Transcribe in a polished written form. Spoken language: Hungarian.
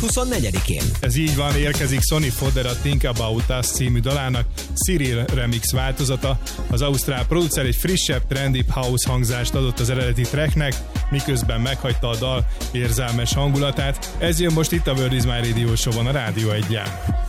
24-én. Ez így van, érkezik Sonny Fodder a Think About Us című dalának Cyril remix változata. Az ausztrál producer egy frissebb, trendy house hangzást adott az eredeti tracknek, miközben meghagyta a dal érzelmes hangulatát. Ez jön most itt a World is My Radio Show-on a Rádió 1-jel.